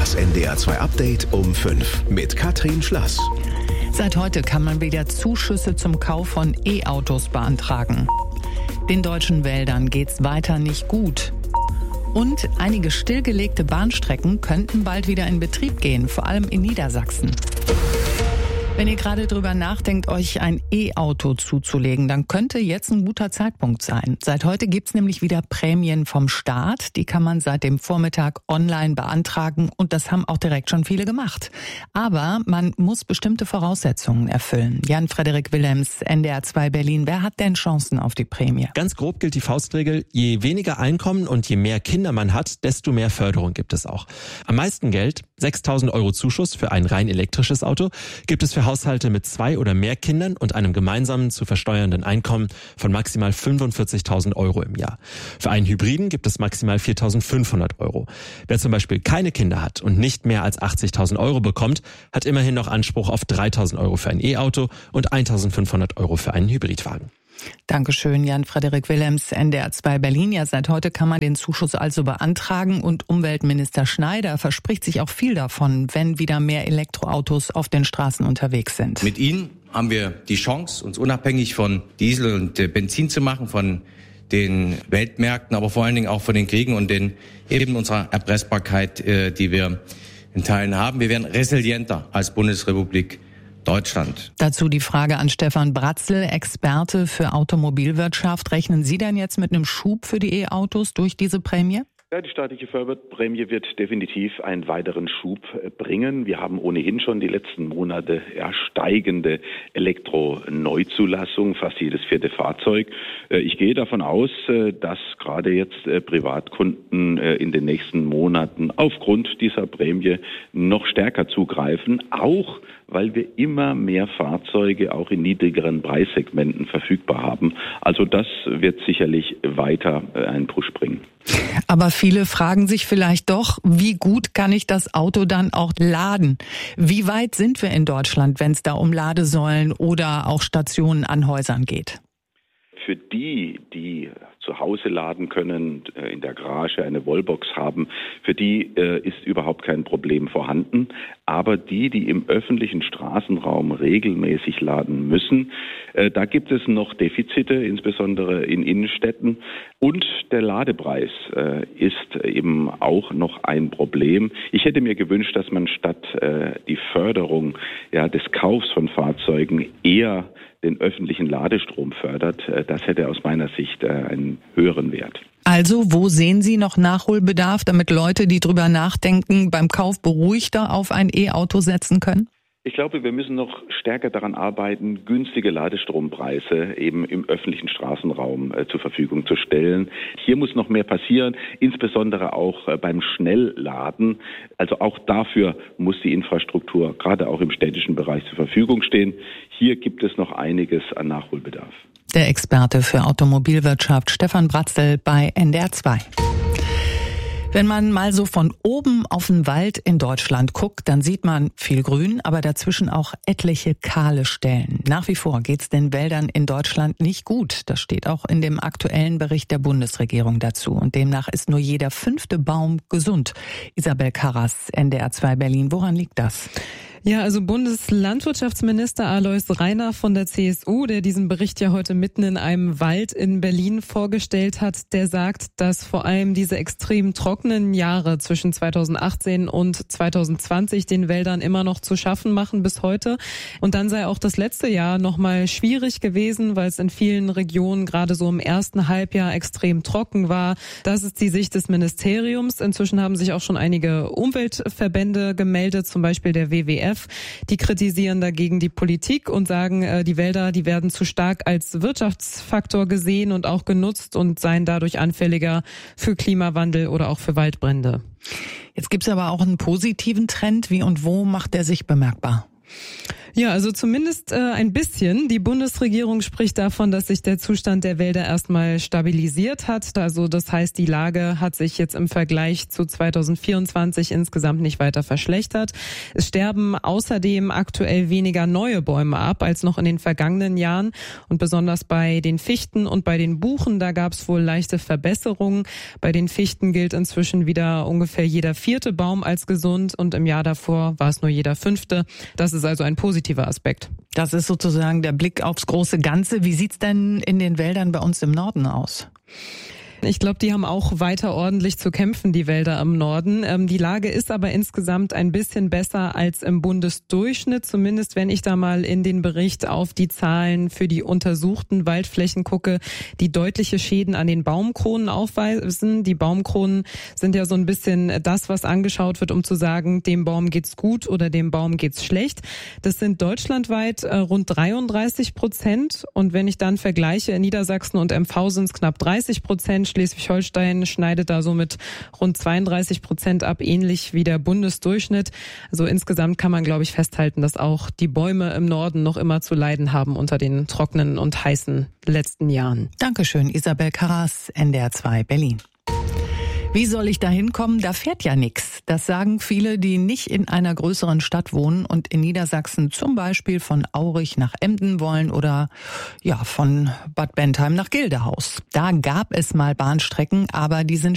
Das NDR 2 Update um 5 mit Katrin Schlass. Seit heute kann man wieder Zuschüsse zum Kauf von E-Autos beantragen. Den deutschen Wäldern geht's weiter nicht gut. Und einige stillgelegte Bahnstrecken könnten bald wieder in Betrieb gehen, vor allem in Niedersachsen. Wenn ihr gerade drüber nachdenkt, euch ein E-Auto zuzulegen, dann könnte jetzt ein guter Zeitpunkt sein. Seit heute gibt's nämlich wieder Prämien vom Staat. Die kann man seit dem Vormittag online beantragen und das haben auch direkt schon viele gemacht. Aber man muss bestimmte Voraussetzungen erfüllen. Jan-Frederik Willems, NDR 2 Berlin. Wer hat denn Chancen auf die Prämie? Ganz grob gilt die Faustregel, je weniger Einkommen und je mehr Kinder man hat, desto mehr Förderung gibt es auch. Am meisten Geld, 6.000 € Zuschuss für ein rein elektrisches Auto, gibt es für Haushalte mit 2 oder mehr Kindern und einem gemeinsamen zu versteuernden Einkommen von maximal 45.000 € im Jahr. Für einen Hybriden gibt es maximal 4.500 €. Wer zum Beispiel keine Kinder hat und nicht mehr als 80.000 € bekommt, hat immerhin noch Anspruch auf 3.000 € für ein E-Auto und 1.500 € für einen Hybridwagen. Dankeschön, Jan-Frederik Willems, NDR 2 Berlin. Ja, seit heute kann man den Zuschuss also beantragen und Umweltminister Schneider verspricht sich auch viel davon, wenn wieder mehr Elektroautos auf den Straßen unterwegs sind. Mit ihnen haben wir die Chance, uns unabhängig von Diesel und Benzin zu machen, von den Weltmärkten, aber vor allen Dingen auch von den Kriegen und den eben unserer Erpressbarkeit, die wir in Teilen haben. Wir werden resilienter als Bundesrepublik Deutschland. Dazu die Frage an Stefan Bratzel, Experte für Automobilwirtschaft. Rechnen Sie denn jetzt mit einem Schub für die E-Autos durch diese Prämie? Ja, die staatliche Förderprämie wird definitiv einen weiteren Schub bringen. Wir haben ohnehin schon die letzten Monate steigende Elektro-Neuzulassung, fast jedes 4. Fahrzeug. Ich gehe davon aus, dass gerade jetzt Privatkunden in den nächsten Monaten aufgrund dieser Prämie noch stärker zugreifen, auch weil wir immer mehr Fahrzeuge auch in niedrigeren Preissegmenten verfügbar haben. Also das wird sicherlich weiter einen Push bringen. Aber viele fragen sich vielleicht doch, wie gut kann ich das Auto dann auch laden? Wie weit sind wir in Deutschland, wenn es da um Ladesäulen oder auch Stationen an Häusern geht? Für die zu Hause laden können, in der Garage eine Wallbox haben, für die ist überhaupt kein Problem vorhanden. Aber die im öffentlichen Straßenraum regelmäßig laden müssen, da gibt es noch Defizite, insbesondere in Innenstädten. Und der Ladepreis ist eben auch noch ein Problem. Ich hätte mir gewünscht, dass man statt die Förderung des Kaufs von Fahrzeugen eher den öffentlichen Ladestrom fördert. Das hätte aus meiner Sicht einen höheren Wert. Also, wo sehen Sie noch Nachholbedarf, damit Leute, die drüber nachdenken, beim Kauf beruhigter auf ein E-Auto setzen können? Ich glaube, wir müssen noch stärker daran arbeiten, günstige Ladestrompreise eben im öffentlichen Straßenraum zur Verfügung zu stellen. Hier muss noch mehr passieren, insbesondere auch beim Schnellladen. Also auch dafür muss die Infrastruktur gerade auch im städtischen Bereich zur Verfügung stehen. Hier gibt es noch einiges an Nachholbedarf. Der Experte für Automobilwirtschaft Stefan Bratzel bei NDR 2. Wenn man mal so von oben auf den Wald in Deutschland guckt, dann sieht man viel Grün, aber dazwischen auch etliche kahle Stellen. Nach wie vor geht's den Wäldern in Deutschland nicht gut. Das steht auch in dem aktuellen Bericht der Bundesregierung dazu. Und demnach ist nur jeder 5. Baum gesund. Isabel Karras, NDR 2 Berlin. Woran liegt das? Ja, also Bundeslandwirtschaftsminister Alois Rainer von der CSU, der diesen Bericht ja heute mitten in einem Wald in Berlin vorgestellt hat, der sagt, dass vor allem diese extrem trockenen Jahre zwischen 2018 und 2020 den Wäldern immer noch zu schaffen machen bis heute. Und dann sei auch das letzte Jahr nochmal schwierig gewesen, weil es in vielen Regionen gerade so im ersten Halbjahr extrem trocken war. Das ist die Sicht des Ministeriums. Inzwischen haben sich auch schon einige Umweltverbände gemeldet, zum Beispiel der WWF. Die kritisieren dagegen die Politik und sagen, die Wälder, die werden zu stark als Wirtschaftsfaktor gesehen und auch genutzt und seien dadurch anfälliger für Klimawandel oder auch für Waldbrände. Jetzt gibt es aber auch einen positiven Trend. Wie und wo macht der sich bemerkbar? Ja, also zumindest ein bisschen. Die Bundesregierung spricht davon, dass sich der Zustand der Wälder erstmal stabilisiert hat. Also das heißt, die Lage hat sich jetzt im Vergleich zu 2024 insgesamt nicht weiter verschlechtert. Es sterben außerdem aktuell weniger neue Bäume ab als noch in den vergangenen Jahren. Und besonders bei den Fichten und bei den Buchen, da gab es wohl leichte Verbesserungen. Bei den Fichten gilt inzwischen wieder ungefähr jeder 4. Baum als gesund und im Jahr davor war es nur jeder 5. Das ist also ein positiver Aspekt. Das ist sozusagen der Blick aufs große Ganze. Wie sieht's denn in den Wäldern bei uns im Norden aus? Ich glaube, die haben auch weiter ordentlich zu kämpfen, die Wälder im Norden. Die Lage ist aber insgesamt ein bisschen besser als im Bundesdurchschnitt. Zumindest wenn ich da mal in den Bericht auf die Zahlen für die untersuchten Waldflächen gucke, die deutliche Schäden an den Baumkronen aufweisen. Die Baumkronen sind ja so ein bisschen das, was angeschaut wird, um zu sagen, dem Baum geht's gut oder dem Baum geht's schlecht. Das sind deutschlandweit rund 33%. Und wenn ich dann vergleiche, in Niedersachsen und MV sind es knapp 30%. Schleswig-Holstein schneidet da so mit rund 32% ab, ähnlich wie der Bundesdurchschnitt. Also insgesamt kann man, glaube ich, festhalten, dass auch die Bäume im Norden noch immer zu leiden haben unter den trockenen und heißen letzten Jahren. Dankeschön, Isabel Karras, NDR 2 Berlin. Wie soll ich da hinkommen? Da fährt ja nichts. Das sagen viele, die nicht in einer größeren Stadt wohnen und in Niedersachsen zum Beispiel von Aurich nach Emden wollen oder ja von Bad Bentheim nach Gildehaus. Da gab es mal Bahnstrecken, aber die sind